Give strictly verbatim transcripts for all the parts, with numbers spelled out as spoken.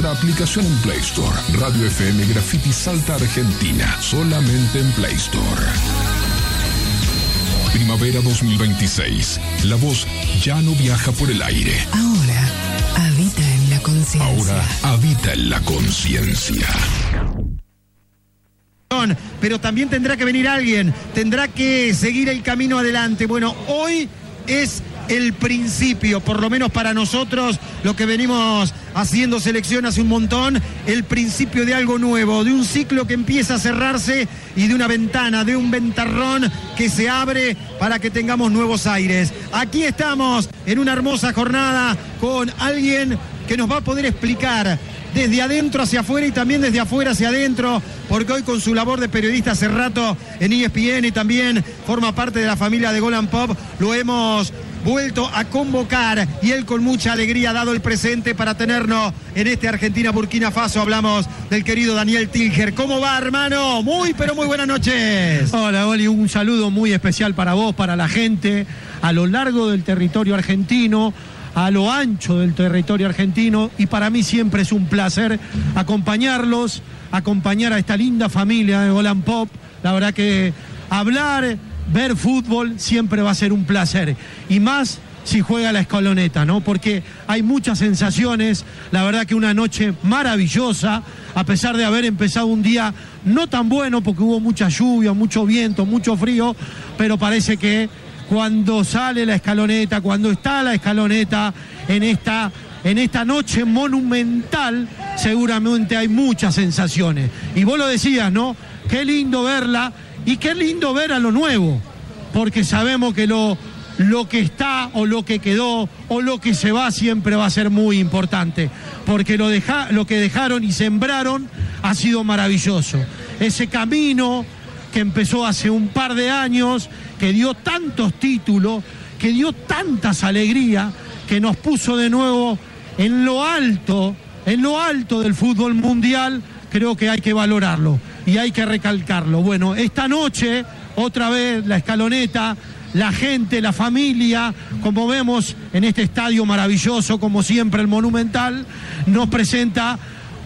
nuestra aplicación en Play Store. Radio F M Graffiti Salta Argentina, solamente en Play Store. Primavera dos mil veintiséis. La voz ya no viaja por el aire. Ahora habita en la conciencia. Ahora habita en la conciencia. Pero también tendrá que venir alguien, tendrá que seguir el camino adelante. Bueno, hoy es el principio, por lo menos para nosotros, lo que venimos haciendo selección hace un montón, el principio de algo nuevo, de un ciclo que empieza a cerrarse y de una ventana, de un ventarrón que se abre para que tengamos nuevos aires. Aquí estamos en una hermosa jornada con alguien que nos va a poder explicar desde adentro hacia afuera y también desde afuera hacia adentro, porque hoy con su labor de periodista hace rato en E S P N y también forma parte de la familia de Golan Pop, lo hemos vuelto a convocar y él con mucha alegría ha dado el presente para tenernos en este Argentina-Burkina Faso. Hablamos del querido Daniel Tilger. ¿Cómo va, hermano? Muy, pero muy buenas noches. Hola, Oli, un saludo muy especial para vos, para la gente, a lo largo del territorio argentino, a lo ancho del territorio argentino, y para mí siempre es un placer acompañarlos, acompañar a esta linda familia de Golan Pop. La verdad que hablar, ver fútbol siempre va a ser un placer, y más si juega la Escaloneta, ¿no? Porque hay muchas sensaciones. La verdad que una noche maravillosa, a pesar de haber empezado un día no tan bueno porque hubo mucha lluvia, mucho viento, mucho frío, pero parece que cuando sale la Escaloneta, cuando está la Escaloneta en esta, en esta noche monumental, seguramente hay muchas sensaciones. Y vos lo decías, ¿no? Qué lindo verla y qué lindo ver a lo nuevo, porque sabemos que lo, lo que está o lo que quedó o lo que se va siempre va a ser muy importante, porque lo, deja, lo que dejaron y sembraron ha sido maravilloso. Ese camino que empezó hace un par de años, que dio tantos títulos, que dio tantas alegrías, que nos puso de nuevo en lo alto, en lo alto del fútbol mundial. Creo que hay que valorarlo y hay que recalcarlo. Bueno, esta noche, otra vez la Escaloneta, la gente, la familia, como vemos en este estadio maravilloso, como siempre el Monumental, nos presenta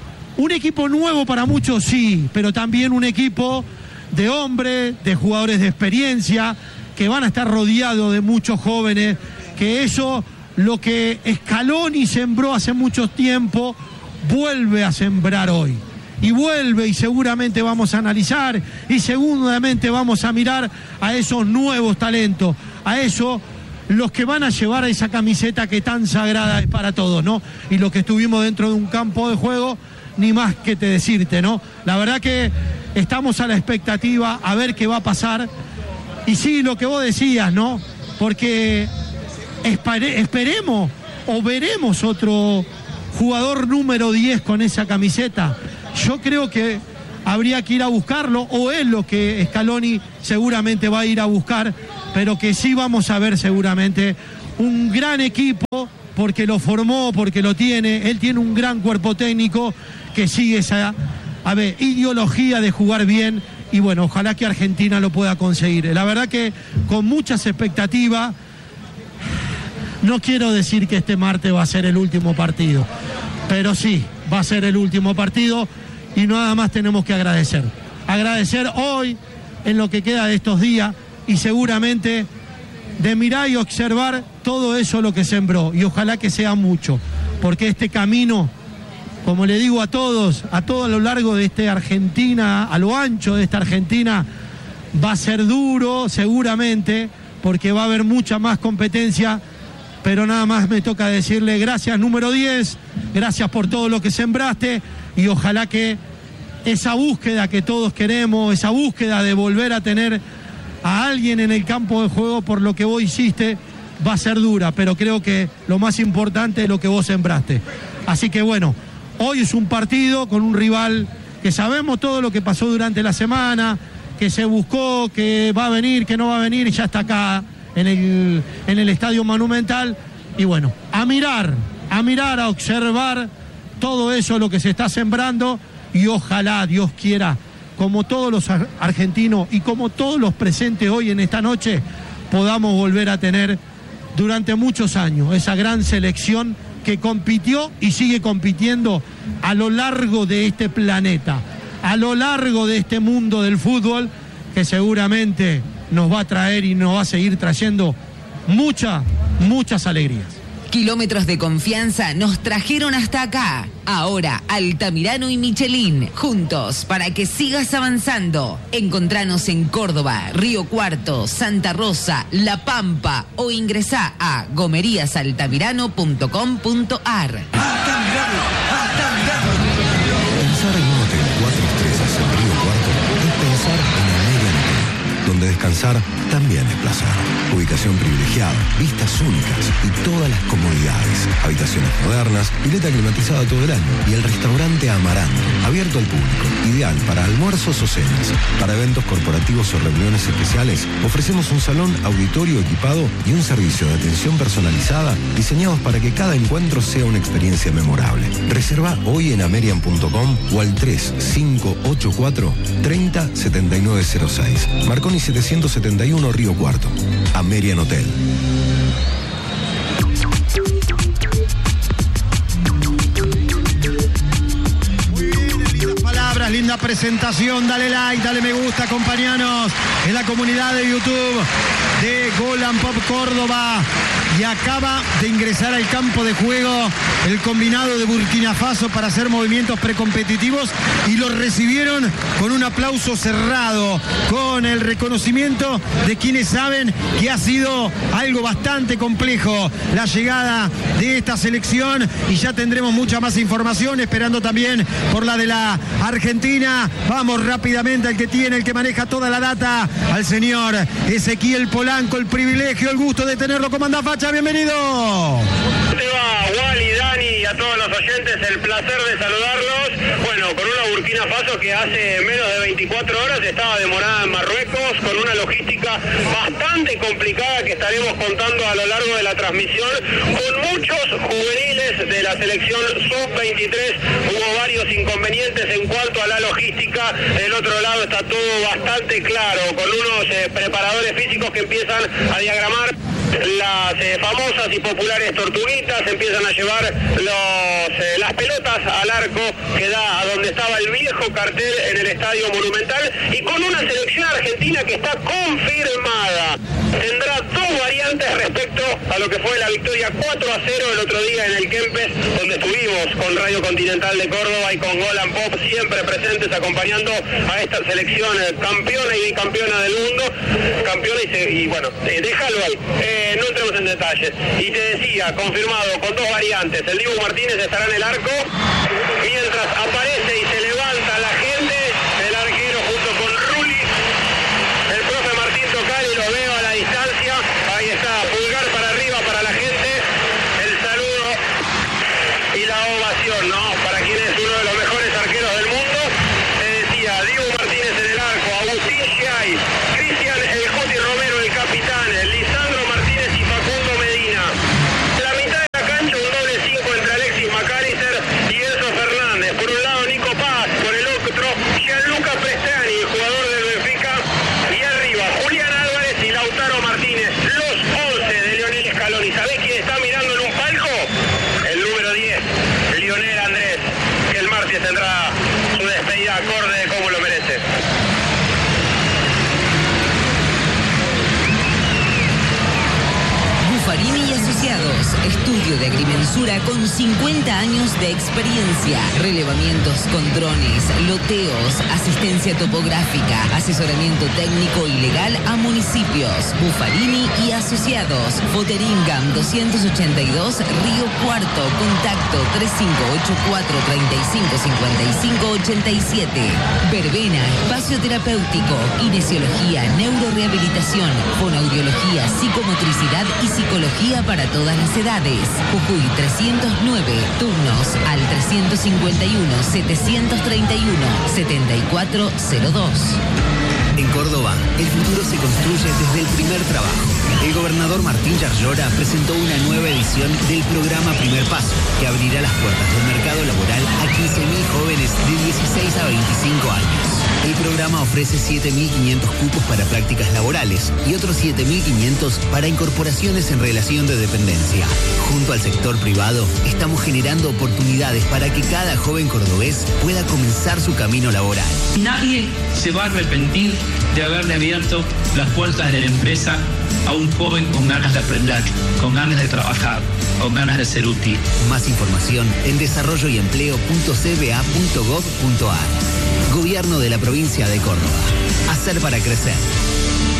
un equipo nuevo para muchos, sí, pero también un equipo de hombres, de jugadores de experiencia, que van a estar rodeados de muchos jóvenes, que eso, lo que Scaloni sembró hace mucho tiempo, vuelve a sembrar hoy. Y vuelve, y seguramente vamos a analizar, y seguramente vamos a mirar a esos nuevos talentos, a esos, los que van a llevar a esa camiseta que tan sagrada es para todos, ¿no? Y los que estuvimos dentro de un campo de juego, ni más que te decirte, ¿no? La verdad que estamos a la expectativa a ver qué va a pasar. Y sí, lo que vos decías, ¿no? Porque espere, esperemos o veremos otro jugador número diez con esa camiseta. Yo creo que habría que ir a buscarlo, o es lo que Scaloni seguramente va a ir a buscar, pero que sí vamos a ver seguramente un gran equipo, porque lo formó, porque lo tiene. Él tiene un gran cuerpo técnico que sigue esa, a ver, ideología de jugar bien, y bueno, ojalá que Argentina lo pueda conseguir. La verdad que con muchas expectativas. No quiero decir que este martes va a ser el último partido, pero sí, va a ser el último partido, y nada más tenemos que agradecer. Agradecer hoy, en lo que queda de estos días, y seguramente de mirar y observar todo eso lo que sembró, y ojalá que sea mucho, porque este camino, como le digo a todos, a todo a lo largo de esta Argentina, a lo ancho de esta Argentina, va a ser duro seguramente, porque va a haber mucha más competencia, pero nada más me toca decirle gracias, número diez, gracias por todo lo que sembraste, y ojalá que esa búsqueda que todos queremos, esa búsqueda de volver a tener a alguien en el campo de juego por lo que vos hiciste, va a ser dura, pero creo que lo más importante es lo que vos sembraste. Así que bueno, hoy es un partido con un rival que sabemos todo lo que pasó durante la semana, que se buscó, que va a venir, que no va a venir, y ya está acá en el, en el Estadio Monumental. Y bueno, a mirar, a mirar, a observar todo eso, lo que se está sembrando, y ojalá, Dios quiera, como todos los argentinos y como todos los presentes hoy en esta noche, podamos volver a tener durante muchos años esa gran selección que compitió y sigue compitiendo a lo largo de este planeta, a lo largo de este mundo del fútbol, que seguramente nos va a traer y nos va a seguir trayendo muchas, muchas alegrías. Kilómetros de confianza nos trajeron hasta acá. Ahora Altamirano y Michelin, juntos para que sigas avanzando. Encontranos en Córdoba, Río Cuarto, Santa Rosa, La Pampa o ingresá a gomeríasaltamirano punto com punto ar. Altamirano, Altamirano. Pensar en un hotel cuatro estrellas en Río Cuarto es pensar en Ameria Hotel, donde descansar también es placer. Ubicación privilegiada, vistas únicas y todas las comodidades. Habitaciones modernas, pileta climatizada todo el año y el restaurante Amaranto, abierto al público, ideal para almuerzos o cenas. Para eventos corporativos o reuniones especiales, ofrecemos un salón auditorio equipado y un servicio de atención personalizada diseñados para que cada encuentro sea una experiencia memorable. Reserva hoy en amerian punto com o al tres cinco ocho cuatro, treinta, setenta y nueve cero seis. Marconi setecientos setenta y uno, Río Cuarto. Amerian Hotel. Muy bien, lindas palabras, linda presentación. Dale like, dale me gusta, acompañanos en la comunidad de YouTube de Gol and Pop Córdoba. Y acaba de ingresar al campo de juego el combinado de Burkina Faso para hacer movimientos precompetitivos y lo recibieron con un aplauso cerrado, con el reconocimiento de quienes saben que ha sido algo bastante complejo la llegada de esta selección, y ya tendremos mucha más información, esperando también por la de la Argentina. Vamos rápidamente al que tiene, el que maneja toda la data, al señor Ezequiel Polanco. El privilegio, el gusto de tenerlo. Comanda Facha, bienvenido. ¿Cómo te va, Wally, Dani, y a todos los oyentes? El placer de saludarlos. Bueno, con una Burkina Faso que hace menos de veinticuatro horas estaba demorada en Marruecos, con una logística bastante complicada que estaremos contando a lo largo de la transmisión, con muchos juveniles de la selección sub veintitrés. Hubo varios inconvenientes en cuanto a la logística. Del otro lado está todo bastante claro, con unos eh, preparadores físicos que empiezan a diagramar las eh, famosas y populares tortuguitas, empiezan a llevar los, eh, las pelotas al arco que da a donde estaba el viejo cartel en el Estadio Monumental, y con una selección argentina que está confirmada. Tendrá dos variantes respecto a lo que fue la victoria cuatro a cero el otro día en el Kempes, donde estuvimos con Radio Continental de Córdoba y con Gol and Pop siempre presentes acompañando a esta selección eh, campeona y bicampeona del mundo, campeona y, se, y bueno, eh, déjalo ahí. Eh, no entremos en detalles. Y te decía, confirmado con dos variantes, el Dibu Martínez estará en el arco, mientras aparece y se levanta la gente, el arquero junto con Rulli, el profe Martín Tocali, lo veo a la distancia, ahí está, pulgar para arriba para la gente, el saludo y la ovación, ¿no? Para quien es uno de los mejores arqueros del mundo. Te decía, Dibu Martínez en el arco, Agustín Giai, Cristian El Joti Romero, el capitán, el Lisandro Martínez y Facundo Medina. La mitad de la cancha, un doble cinco entre Alexis McAllister y Enzo Fernández. Por un lado Nico Paz, por el otro Gianluca Prestiani, el jugador del Benfica, y arriba Julián Álvarez y Lautaro Martínez, los once de Lionel Scaloni. ¿Sabés quién está mirando en un palco? El número diez, Lionel Andrés, que el martes tendrá su despedida acorde de cómo lo merece. Buffarini y Asociados, estudio de agrimensura con cincuenta años de experiencia, relevamientos con drones, loteos, asistencia topográfica, asesoramiento técnico y legal a municipios. Buffarini y Asociados, Foteringam doscientos ochenta y dos, Río Cuarto, contacto tres cinco ocho cuatro, tres cinco cinco cinco ocho siete. Verbena, espacio terapéutico, kinesiología, neurorehabilitación, fonoaudiología, psicomotricidad y psicología para todas las edades. Jujuy trescientos nueve, turnos al trescientos cincuenta y uno, setecientos treinta y uno, setenta y cuatro cero dos. En Córdoba, el futuro se construye desde el primer trabajo. El gobernador Martín Yarlora presentó una nueva edición del programa Primer Paso, que abrirá las puertas del mercado laboral a quince mil jóvenes de dieciséis a veinticinco años. El programa ofrece siete mil quinientos cupos para prácticas laborales y otros siete mil quinientos para incorporaciones en relación de dependencia. Junto al sector privado, estamos generando oportunidades para que cada joven cordobés pueda comenzar su camino laboral. Nadie se va a arrepentir de haberle abierto las puertas de la empresa a un joven con ganas de aprender, con ganas de trabajar, con ganas de ser útil. Más información en desarrollo y empleo punto c b a punto gov punto a r. Gobierno de la provincia de Córdoba. Hacer para crecer.